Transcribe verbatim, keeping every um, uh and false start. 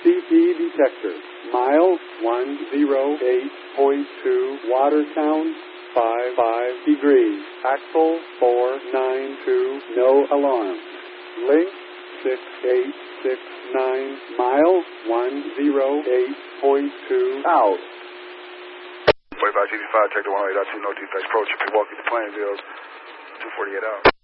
C P detector. Mile one oh eight point two, water sound five five degrees. Axle four nine two, no alarm. Link six eight six nine, mile one oh eight point two, out. forty-five sixty-five, check the one oh eight point two, no defects, approach, Milwaukee to Plainville, two forty-eight out.